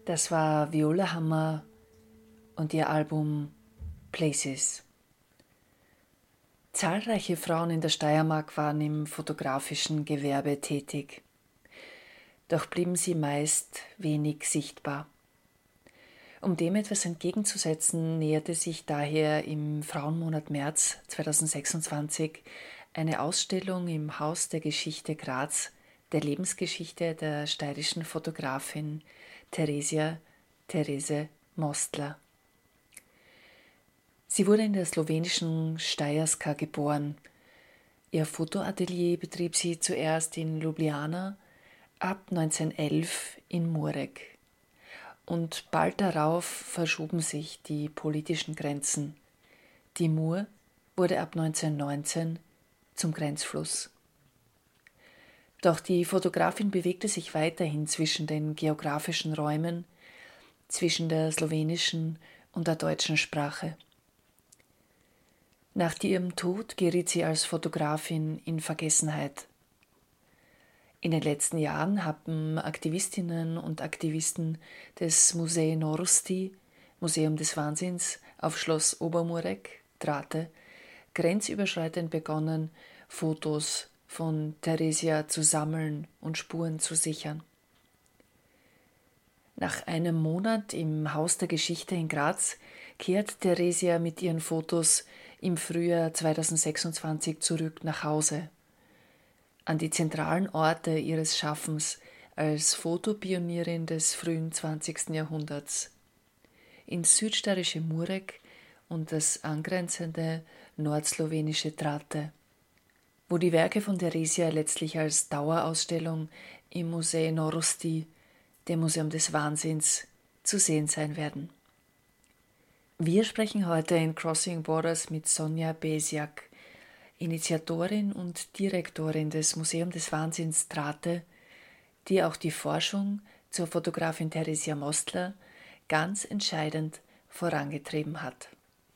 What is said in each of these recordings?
Das war Viola Hammer und ihr Album Places. Zahlreiche Frauen in der Steiermark waren im fotografischen Gewerbe tätig. Doch blieben sie meist wenig sichtbar. Um dem etwas entgegenzusetzen, näherte sich daher im Frauenmonat März 2026 eine Ausstellung im Haus der Geschichte Graz der Lebensgeschichte der steirischen Fotografin Theresia Therese Mostler. Sie wurde in der slowenischen Steierska geboren. Ihr Fotoatelier betrieb sie zuerst in Ljubljana, ab 1911 in Murek. Und bald darauf verschoben sich die politischen Grenzen. Die Mur wurde ab 1919 zum Grenzfluss. Doch die Fotografin bewegte sich weiterhin zwischen den geografischen Räumen, zwischen der slowenischen und der deutschen Sprache. Nach ihrem Tod geriet sie als Fotografin in Vergessenheit. In den letzten Jahren haben Aktivistinnen und Aktivisten des Musei Norusti, Museum des Wahnsinns, auf Schloss Obermurek, Drate, grenzüberschreitend begonnen, Fotos von Theresia zu sammeln und Spuren zu sichern. Nach einem Monat im Haus der Geschichte in Graz kehrt Theresia mit ihren Fotos im Frühjahr 2026 zurück nach Hause, an die zentralen Orte ihres Schaffens als Fotopionierin des frühen 20. Jahrhunderts, ins südsteirische Murek und das angrenzende nordslowenische Drate, wo die Werke von Theresia letztlich als Dauerausstellung im Musei Norusti, dem Museum des Wahnsinns, zu sehen sein werden. Wir sprechen heute in Crossing Borders mit Sonja Besiak, Initiatorin und Direktorin des Museum des Wahnsinns Drate, die auch die Forschung zur Fotografin Theresia Mostler ganz entscheidend vorangetrieben hat.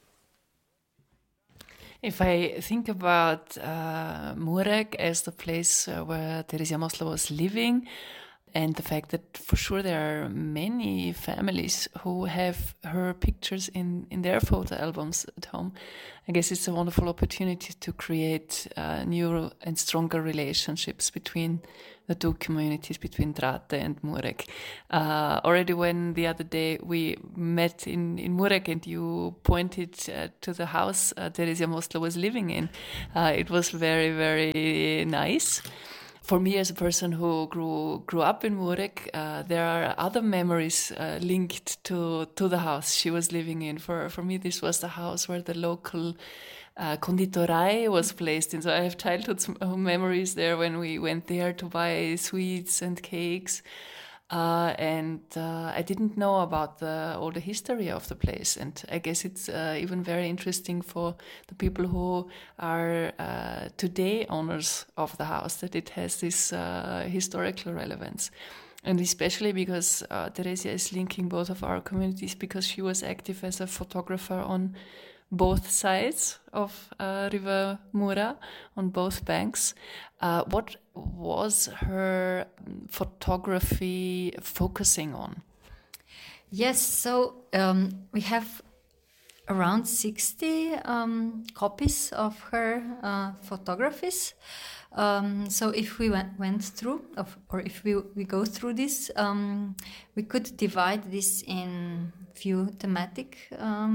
If I think about Murek as the place where Theresia Mostler was living, and the fact that for sure there are many families who have her pictures in their photo albums at home, I guess it's a wonderful opportunity to create new and stronger relationships between the two communities, between Drate and Murek. Already when the other day we met in Murek and you pointed to the house Theresia Mostler was living in, it was very, very nice. For me, as a person who grew up in Murek, there are other memories linked to the house she was living in. For me, this was the house where the local konditorei was placed in. So I have childhood memories there when we went there to buy sweets and cakes. And I didn't know about all the history of the place. And I guess it's even very interesting for the people who are today owners of the house, that it has this historical relevance. And especially because Theresia is linking both of our communities, because she was active as a photographer on both sides of River Mura, on both banks. What was her photography focusing on? Yes, so we have around 60 copies of her photographies. So if we went through, or if we go through this, we could divide this in few thematic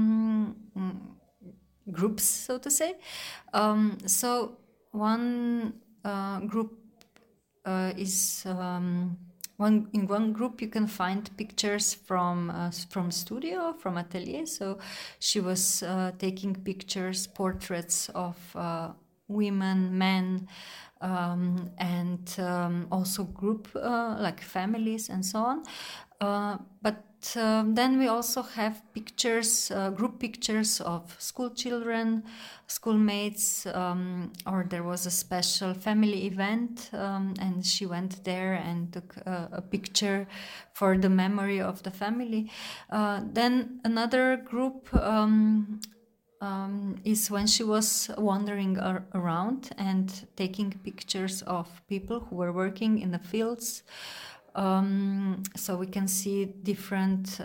groups, so to say. So one group is in one group you can find pictures from studio, from atelier. So she was taking pictures, portraits of women, men, and also group like families and so on. But then we also have pictures, group pictures of school children, schoolmates, or there was a special family event, and she went there and took a picture for the memory of the family. Then another group is when she was wandering around and taking pictures of people who were working in the fields, So we can see different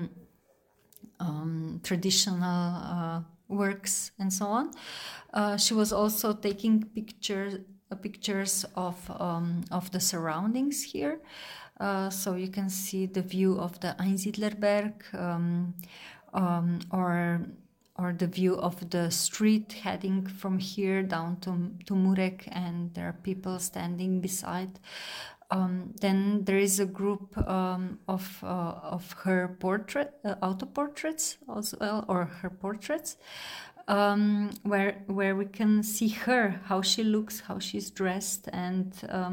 traditional works and so on. She was also taking pictures of the surroundings here. So you can see the view of the Einsiedlerberg, or the view of the street heading from here down to Murek, and there are people standing beside. Then there is a group of her auto portraits as well, or her portraits, where we can see her, how she looks, how she's dressed, and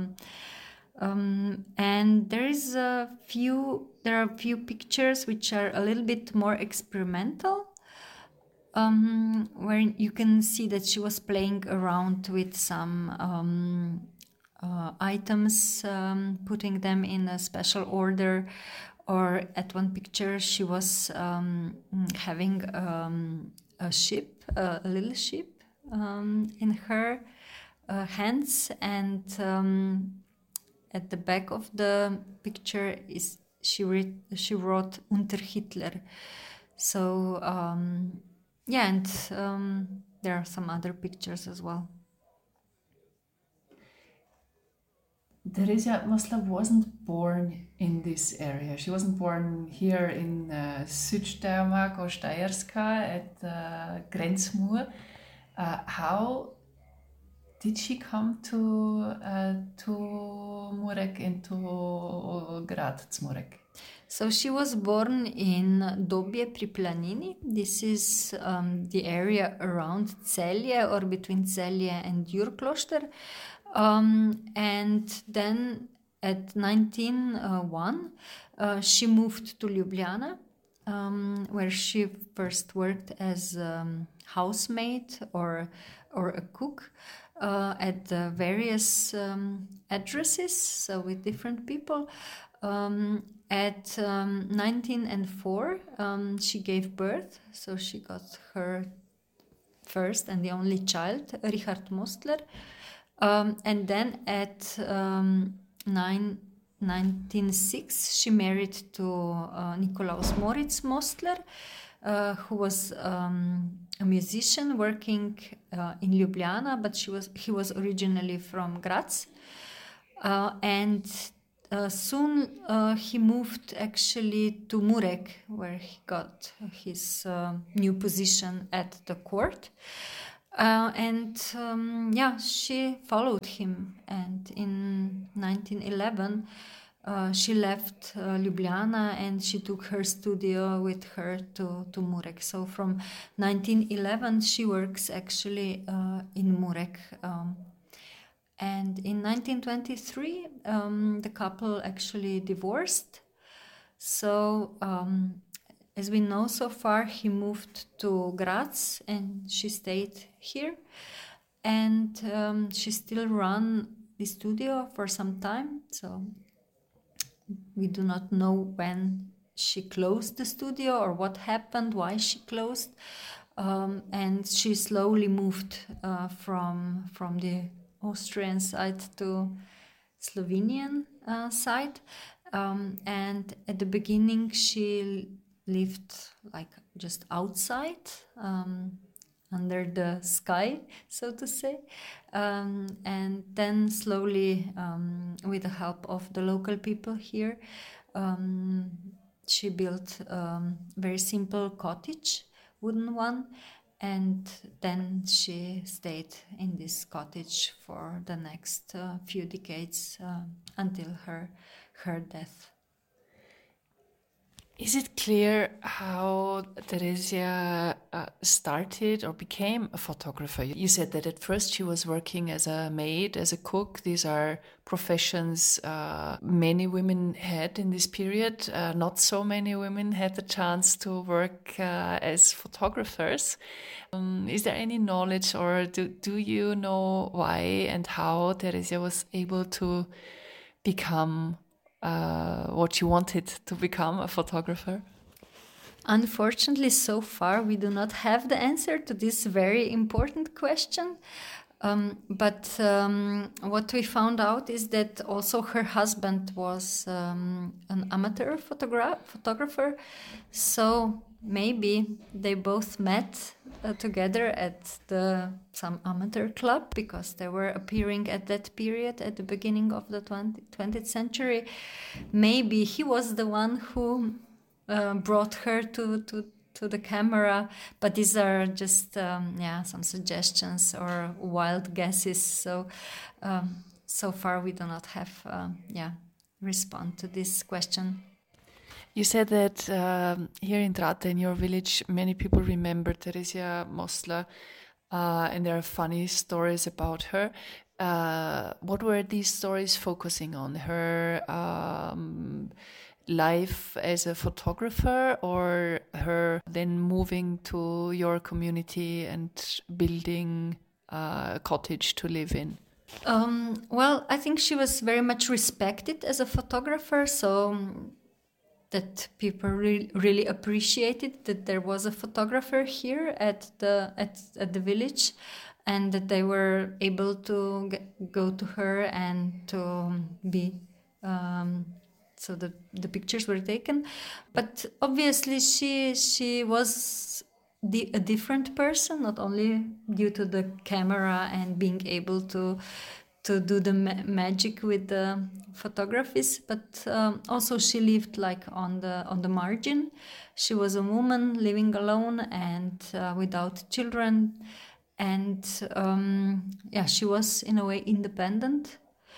there are a few pictures which are a little bit more experimental, where you can see that she was playing around with some items, putting them in a special order. Or at one picture she was having a ship, a little ship, in her hands, and at the back of the picture she wrote Unter Hitler. So and there are some other pictures as well. Theresia Maslav wasn't born in this area. She wasn't born here in Südsteiermark or Steierska at Grenzmur. How did she come to Murek and to Graz-Murek? So she was born in Dobje pri Planini. This is the area around Celje, or between Celje and Jurkloster. And then at 1901, she moved to Ljubljana, where she first worked as housemaid or a cook at various addresses, so with different people. At 1904, she gave birth, so she got her first and the only child, Richard Mostler. And then at 1906, she married to Nikolaus Moritz Mostler, who was a musician working in Ljubljana, but he was originally from Graz. And soon he moved actually to Murek, where he got his new position at the court. She followed him, and in 1911 she left Ljubljana and she took her studio with her to Murek. So from 1911 she works actually in Murek. And in 1923 the couple actually divorced. So as we know so far, he moved to Graz and she stayed here. And she still ran the studio for some time. So we do not know when she closed the studio or what happened, why she closed. And she slowly moved from the Austrian side to Slovenian side. And at the beginning she lived like just outside, under the sky, so to say, and then slowly, with the help of the local people here, she built a very simple cottage, wooden one, and then she stayed in this cottage for the next few decades until her death. Is it clear how Theresia started or became a photographer? You said that at first she was working as a maid, as a cook. These are professions many women had in this period. Not so many women had the chance to work as photographers. Is there any knowledge, or do you know why and how Theresia was able to become what you wanted to become, a photographer? Unfortunately, so far we do not have the answer to this very important question. But what we found out is that also her husband was an amateur photographer. So maybe they both met together at some amateur club, because they were appearing at that period at the beginning of the 20th century. Maybe he was the one who brought her to the camera, but these are just some suggestions or wild guesses. So so far we do not have respond to this question. You said that here in Trate, in your village, many people remember Theresia Mostler, and there are funny stories about her. What were these stories focusing on? Her life as a photographer, or her then moving to your community and building a cottage to live in? Well, I think she was very much respected as a photographer, so that people really appreciated that there was a photographer here at the village, and that they were able to go to her and to be so the pictures were taken. But obviously she was a different person, not only due to the camera and being able to do the magic with the photographies, but also she lived like on the margin. She was a woman living alone and without children, and she was in a way independent.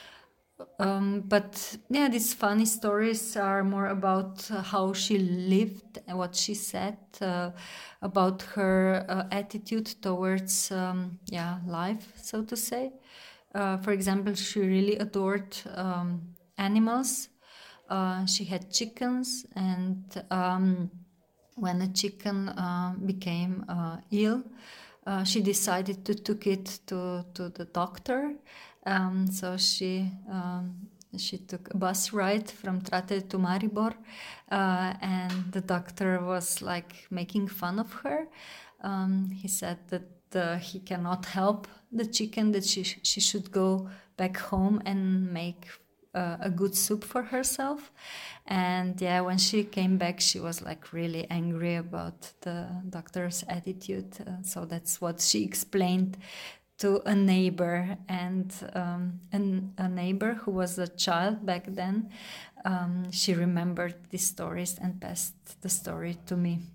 But these funny stories are more about how she lived and what she said about her attitude towards life, so to say. For example, she really adored animals. She had chickens, and when a chicken became ill, she decided to take it to the doctor. So she took a bus ride from Trate to Maribor, and the doctor was like making fun of her. He said that he cannot help the chicken, that she should go back home and make a good soup for herself. And when she came back, she was like really angry about the doctor's attitude. So that's what she explained to a neighbor, and a neighbor who was a child back then. She remembered these stories and passed the story to me.